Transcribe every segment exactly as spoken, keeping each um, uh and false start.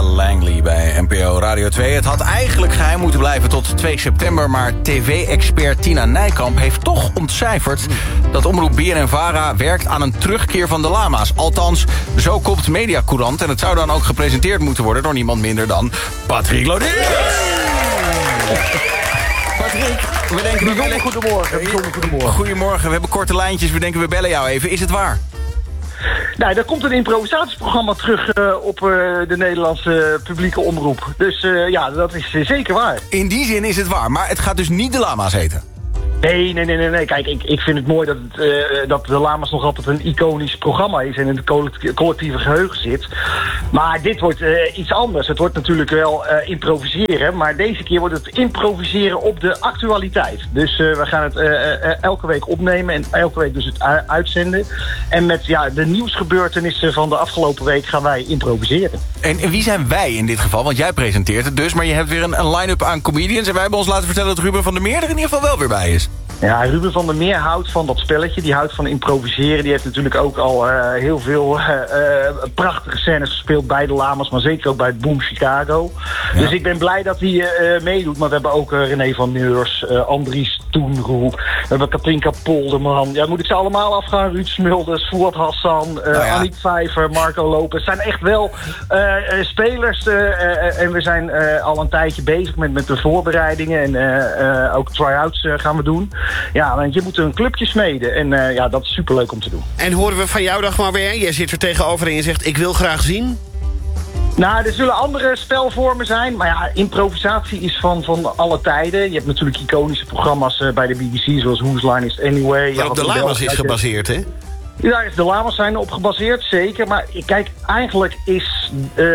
Langley bij N P O Radio twee. Het had eigenlijk geheim moeten blijven tot twee september... maar tv-expert Tina Nijkamp heeft toch ontcijferd... dat omroep B N N Vara werkt aan een terugkeer van de lama's. Althans, zo kopt Mediacourant... en het zou dan ook gepresenteerd moeten worden... door niemand minder dan Patrick Lodiers. Patrick, we denken... We bellen... Goedemorgen, bijzonder goedemorgen. Goedemorgen, we hebben korte lijntjes. We denken, we bellen jou even. Is het waar? Nou, er komt een improvisatieprogramma terug uh, op uh, de Nederlandse uh, publieke omroep. Dus uh, ja, dat is uh, zeker waar. In die zin is het waar, maar het gaat dus niet de lama's heten. Nee, nee, nee, nee, nee. Kijk, ik, ik vind het mooi dat, het, uh, dat de Lama's nog altijd een iconisch programma is... en in het collectieve geheugen zit. Maar dit wordt uh, iets anders. Het wordt natuurlijk wel uh, improviseren... maar deze keer wordt het improviseren op de actualiteit. Dus uh, we gaan het uh, uh, elke week opnemen en elke week dus het uitzenden. En met ja, de nieuwsgebeurtenissen van de afgelopen week gaan wij improviseren. En, en wie zijn wij in dit geval? Want jij presenteert het dus, maar je hebt weer een, een line-up aan comedians... en wij hebben ons laten vertellen dat Ruben van der Meer er in ieder geval wel weer bij is. Ja, Ruben van der Meer houdt van dat spelletje. Die houdt van improviseren. Die heeft natuurlijk ook al uh, heel veel uh, uh, prachtige scènes gespeeld bij de Lama's. Maar zeker ook bij Boom Chicago. Ja. Dus ik ben blij dat hij uh, meedoet. Maar we hebben ook uh, René van Meurs, uh, Andries Toenroe. We hebben Katinka Polderman. Ja, moet ik ze allemaal afgaan? Ruud Smulders, Fouad Hassan, uh, oh ja. Aniek Vijver, Marco Lopez. Het zijn echt wel uh, uh, spelers. Uh, uh, en we zijn uh, al een tijdje bezig met, met de voorbereidingen. En uh, uh, ook try-outs uh, gaan we doen. Ja, want je moet een clubje smeden. En uh, ja, dat is superleuk om te doen. En horen we van jou dan gewoon weer... jij zit er tegenover en je zegt, ik wil graag zien... Nou, er zullen andere spelvormen zijn. Maar ja, improvisatie is van, van alle tijden. Je hebt natuurlijk iconische programma's uh, bij de B B C... zoals Whose Line Is It Anyway. Waarop de Lama's is gebaseerd, hè? Daar is de Lama's zijn op gebaseerd, zeker. Maar kijk, eigenlijk is uh,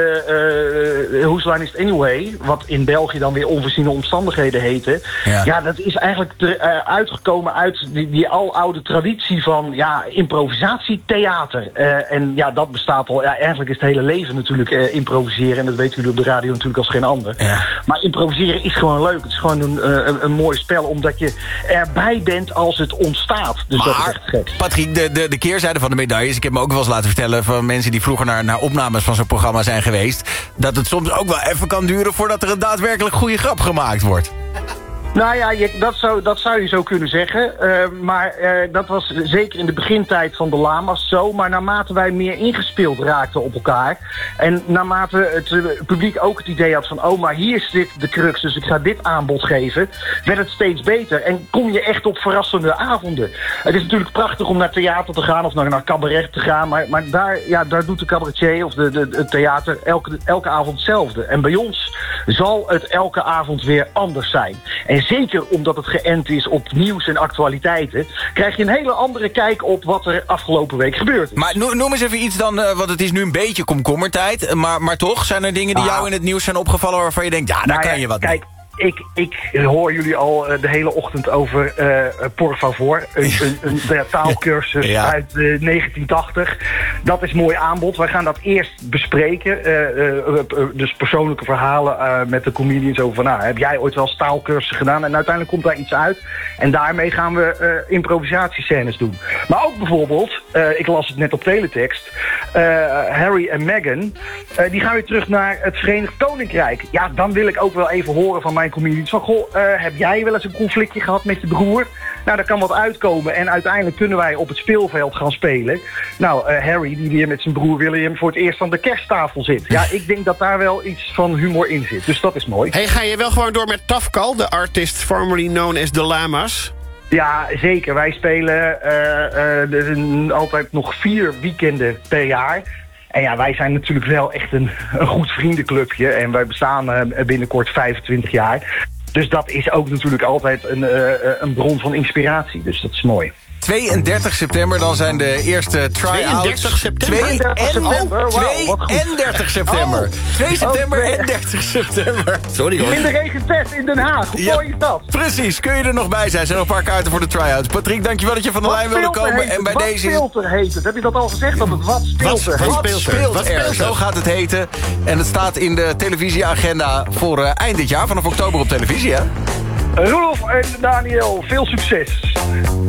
uh, Whose Line Is It Anyway... wat in België dan weer onvoorziene omstandigheden heette... Ja, ja dat is eigenlijk te, uh, uitgekomen uit die, die aloude traditie van ja, improvisatietheater. Uh, en ja, dat bestaat al... Ja, eigenlijk is het hele leven natuurlijk uh, improviseren... en dat weten jullie op de radio natuurlijk als geen ander. Ja. Maar improviseren is gewoon leuk. Het is gewoon een, uh, een, een mooi spel... omdat je erbij bent als het ontstaat. Dus maar, dat is echt gek. Patrick, de, de, de keerzijde van de medailles. Ik heb me ook wel eens laten vertellen van mensen die vroeger naar, naar opnames van zo'n programma zijn geweest. Dat het soms ook wel even kan duren voordat er een daadwerkelijk goede grap gemaakt wordt. Nou ja, je, dat, zou, dat zou je zo kunnen zeggen. Uh, maar uh, dat was zeker in de begintijd van de Lama's zo. Maar naarmate wij meer ingespeeld raakten op elkaar... en naarmate het uh, publiek ook het idee had van... oh, maar hier zit de crux, dus ik ga dit aanbod geven... werd het steeds beter. En kom je echt op verrassende avonden. Het is natuurlijk prachtig om naar theater te gaan... of naar, naar cabaret te gaan. Maar, maar daar, ja, daar doet de cabaretier of de, de, het theater elke, elke avond hetzelfde. En bij ons zal het elke avond weer anders zijn. En zeker omdat het geënt is op nieuws en actualiteiten... krijg je een hele andere kijk op wat er afgelopen week gebeurd is. Maar noem eens even iets dan, uh, want het is nu een beetje komkommertijd... maar, maar toch, zijn er dingen die ah. jou in het nieuws zijn opgevallen... waarvan je denkt, ja, daar nou kan ja, je wat kijk, mee. Ik, ik hoor jullie al uh, de hele ochtend over uh, Por Favor. Een, een, een, een taalkursus ja. uit uh, negentien tachtig. Dat is mooi aanbod. Wij gaan dat eerst bespreken. Uh, uh, uh, dus persoonlijke verhalen uh, met de comedians over van... Nou, heb jij ooit wel taalkursussen gedaan? En uiteindelijk komt daar iets uit. En daarmee gaan we uh, improvisatiescènes doen. Maar ook bijvoorbeeld, uh, ik las het net op teletext... Uh, Harry en Meghan, uh, die gaan weer terug naar het Verenigd Koninkrijk. Ja, dan wil ik ook wel even horen van mijn comedians van, goh, uh, heb jij wel eens een conflictje gehad met je broer? Nou, daar kan wat uitkomen en uiteindelijk kunnen wij op het speelveld gaan spelen. Nou, uh, Harry, die weer met zijn broer William voor het eerst aan de kersttafel zit. Ja, ik denk dat daar wel iets van humor in zit, dus dat is mooi. Hey, ga je wel gewoon door met Tafkal, de artist formerly known as The Lama's? Ja, zeker. Wij spelen uh, uh, er altijd nog vier weekenden per jaar. En ja, wij zijn natuurlijk wel echt een, een goed vriendenclubje. En wij bestaan uh, binnenkort vijfentwintig jaar. Dus dat is ook natuurlijk altijd een, uh, een bron van inspiratie. Dus dat is mooi. tweeëndertig september, dan zijn de eerste try-outs. tweeëndertig september? tweeëndertig september, wow, tweeëndertig september. Oh. twee september en dertig september. Sorry hoor. In de Regentest in Den Haag. Hoe ja, mooi is dat? Precies, kun je er nog bij zijn. Er zijn nog een paar kaarten voor de try-outs. Patrick, dankjewel dat je van de lijn wilde komen. En bij wat deze filter heet het? Heb je dat al gezegd? Dat het wat speelt er? Wat, wat speelt, wat speelt er? Zo gaat het heten. En het staat in de televisieagenda voor uh, eind dit jaar. Vanaf oktober op televisie, hè? Roelof en Daniel, veel succes.